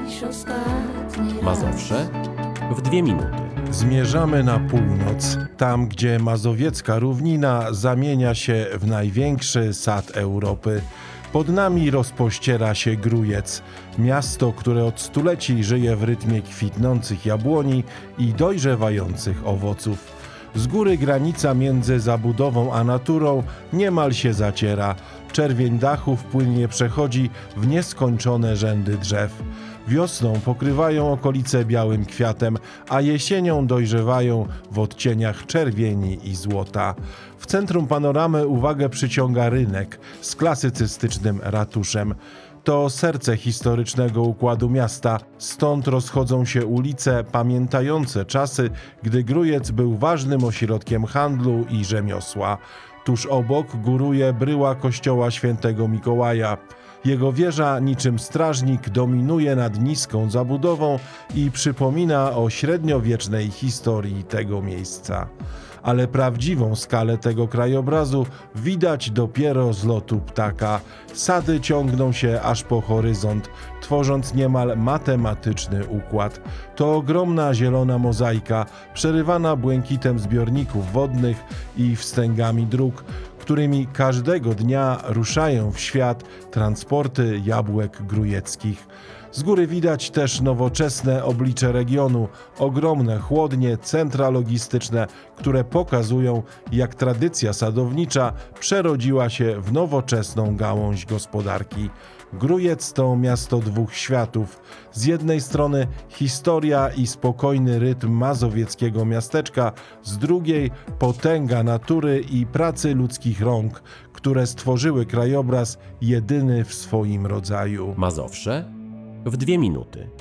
dziś ostatni Mazowsze w 2 minuty. Zmierzamy na północ, tam gdzie mazowiecka równina zamienia się w największy sad Europy. Pod nami rozpościera się Grójec, miasto, które od stuleci żyje w rytmie kwitnących jabłoni i dojrzewających owoców. Z góry granica między zabudową a naturą niemal się zaciera. Czerwień dachów płynnie przechodzi w nieskończone rzędy drzew. Wiosną pokrywają okolice białym kwiatem, a jesienią dojrzewają w odcieniach czerwieni i złota. W centrum panoramy uwagę przyciąga rynek z klasycystycznym ratuszem. To serce historycznego układu miasta, stąd rozchodzą się ulice pamiętające czasy, gdy Grójec był ważnym ośrodkiem handlu i rzemiosła. Tuż obok góruje bryła kościoła świętego Mikołaja. Jego wieża niczym strażnik dominuje nad niską zabudową i przypomina o średniowiecznej historii tego miejsca. Ale prawdziwą skalę tego krajobrazu widać dopiero z lotu ptaka. Sady ciągną się aż po horyzont, tworząc niemal matematyczny układ. To ogromna zielona mozaika, przerywana błękitem zbiorników wodnych i wstęgami dróg, którymi każdego dnia ruszają w świat transporty jabłek grójeckich. Z góry widać też nowoczesne oblicze regionu, ogromne chłodnie, centra logistyczne, które pokazują, jak tradycja sadownicza przerodziła się w nowoczesną gałąź gospodarki. Grójec to miasto dwóch światów. Z jednej strony historia i spokojny rytm mazowieckiego miasteczka, z drugiej potęga natury i pracy ludzkich rąk, które stworzyły krajobraz jedyny w swoim rodzaju. Mazowsze w 2 minuty.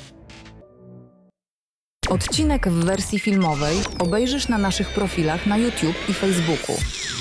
Odcinek w wersji filmowej obejrzysz na naszych profilach na YouTube i Facebooku.